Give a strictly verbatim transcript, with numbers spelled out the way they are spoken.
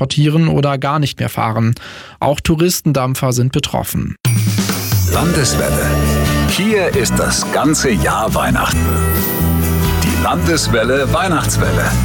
transportieren oder gar nicht mehr fahren. Auch Touristendampfer sind betroffen. Landeswelle. Hier ist das ganze Jahr Weihnachten. Die Landeswelle Weihnachtswelle.